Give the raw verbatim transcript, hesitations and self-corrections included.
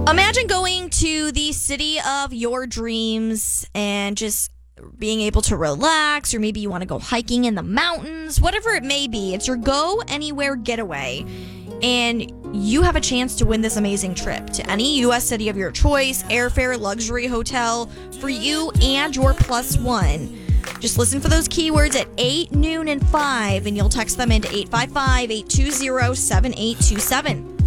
Imagine going to the city of your dreams and just being able to relax, or maybe you want to go hiking in the mountains, whatever it may be. It's your go anywhere getaway. And you have a chance to win this amazing trip to any U S city of your choice, airfare, luxury hotel for you and your plus one. Just listen for those keywords at eight, noon, and five, and you'll text them into eight five five, eight two zero, seven eight two seven.